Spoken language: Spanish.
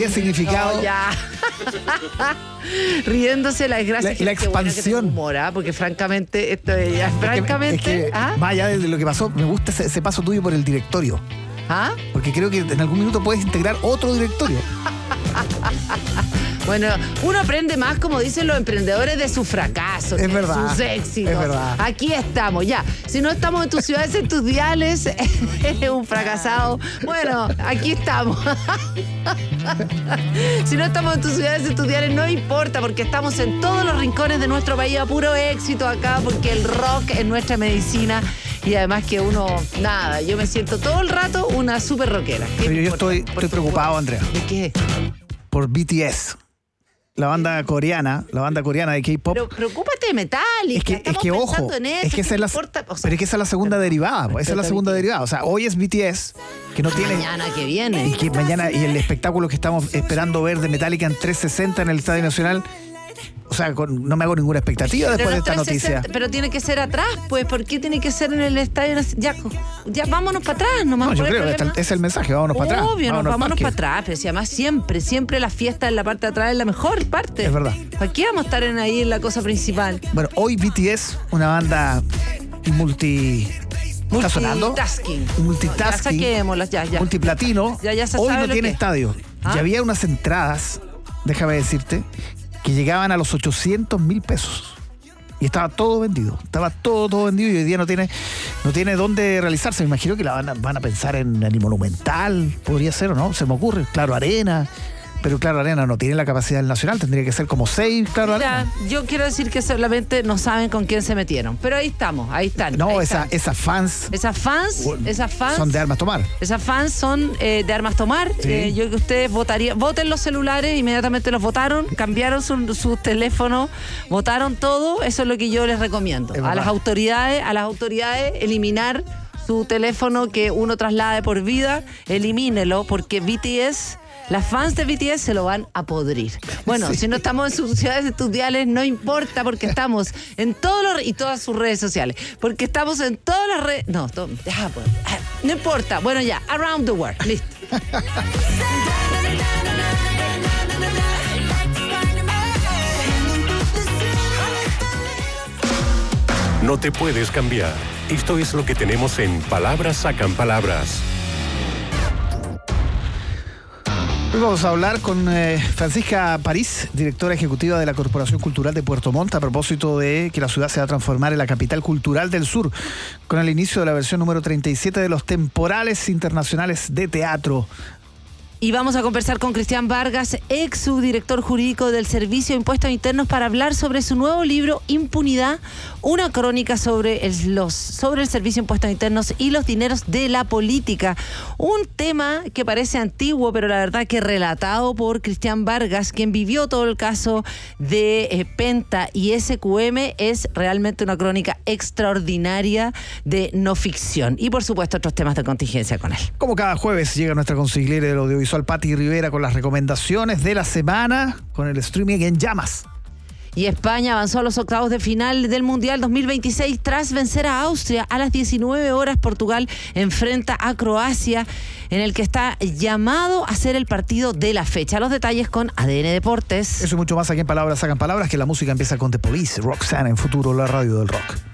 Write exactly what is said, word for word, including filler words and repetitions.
¿Qué significado? No, ya. Riéndose la desgracia. La, la expansión. Bueno humor, ¿eh? Porque francamente, esto ya, es francamente. Que, es que, ¿ah? Más allá de lo que pasó, me gusta ese, ese paso tuyo por el directorio. ¿Ah? Porque creo que en algún minuto puedes integrar otro directorio. Bueno, uno aprende más, como dicen los emprendedores, de sus fracasos, es de verdad, sus éxitos. Es verdad. Aquí estamos, ya. Si no estamos en tus ciudades, en tus diales, eres un fracasado. Bueno, aquí estamos. Si no estamos en tus ciudades, en tus diales, no importa, porque estamos en todos los rincones de nuestro país a puro éxito acá, porque el rock es nuestra medicina. Y además que uno, nada, yo me siento todo el rato una súper rockera. Pero yo estoy, estoy preocupado, Andrea. ¿De qué? Por B T S. La banda coreana, la banda coreana de K-pop. Pero preocúpate de Metallica. Es que, es que ojo, en eso, es que esa es la, importa, o sea, pero es que esa es la segunda pero, derivada, pues, esa es la segunda derivada. O sea, hoy es B T S, que no tiene. Mañana que viene. Y que mañana, y el espectáculo que estamos esperando ver de Metallica en trescientos sesenta en el Estadio Nacional. O sea, con, no me hago ninguna expectativa pero después de esta trescientos sesenta, noticia. Pero tiene que ser atrás, pues. ¿Por qué tiene que ser en el estadio? Ya, ya vámonos para atrás, nomás. No, yo creo que este es el mensaje, vámonos para atrás. Obvio, vámonos, vámonos para parque. atrás. Pero si además siempre, siempre la fiesta en la parte de atrás es la mejor parte. Es verdad. ¿Para qué vamos a estar en ahí en la cosa principal? Bueno, hoy B T S, una banda multi... ¿Está sonando? Multitasking. Multitasking. Ya saquémoslas, ya, ya. Multiplatino. Ya, ya se hoy sabe no lo tiene que... estadio. ¿Ah? Y había unas entradas, déjame decirte, que llegaban a los ochocientos mil pesos. Y estaba todo vendido. Estaba todo, todo vendido y hoy día no tiene, no tiene dónde realizarse. Me imagino que la van a, van a pensar en el Monumental. Podría ser o no, se me ocurre. Claro, Arena. Pero Claro Arena no tiene la capacidad del Nacional, tendría que ser como seis Claro Mira, Arena. yo quiero decir que solamente no saben con quién se metieron. Pero ahí estamos, ahí están. No, ahí esa, están. esas fans. Esas fans, esas fans. Son de Armas Tomar. Esas fans son eh, de Armas Tomar. Sí. Eh, yo que ustedes votarían, voten los celulares, inmediatamente los votaron, cambiaron sus su teléfonos, votaron todo. Eso es lo que yo les recomiendo. A las autoridades, a las autoridades, eliminar su teléfono que uno traslade por vida, elimínelo, porque B T S. Las fans de B T S se lo van a podrir. Bueno, sí. Si no estamos en sus ciudades estudiales, no importa, porque estamos en todos los... y todas sus redes sociales. Porque estamos en todas las redes... No, to, deja, pues, no importa. Bueno, ya, around the world. Listo. No te puedes cambiar. Esto es lo que tenemos en Palabras Sacan Palabras. Hoy vamos a hablar con eh, Francisca París, directora ejecutiva de la Corporación Cultural de Puerto Montt, a propósito de que la ciudad se va a transformar en la capital cultural del sur, con el inicio de la versión número treinta y siete de los temporales internacionales de teatro. Y vamos a conversar con Cristian Vargas, ex subdirector jurídico del Servicio de Impuestos Internos, para hablar sobre su nuevo libro, Impunidad, una crónica sobre el, los, sobre el Servicio de Impuestos Internos y los dineros de la política. Un tema que parece antiguo, pero la verdad que relatado por Cristian Vargas, quien vivió todo el caso de eh, Penta y S Q M, es realmente una crónica extraordinaria de no ficción. Y por supuesto otros temas de contingencia con él. Como cada jueves llega nuestra consigliera del audiovisual Pati Rivera con las recomendaciones de la semana, con el streaming en llamas. Y España avanzó a los octavos de final del Mundial dos mil veintiséis tras vencer a Austria. A las diecinueve horas Portugal enfrenta a Croacia, en el que está llamado a ser el partido de la fecha. Los detalles con A D N Deportes. Eso y mucho más aquí en Palabras Sacan Palabras, que la música empieza con The Police, Roxanne en Futuro, la radio del rock.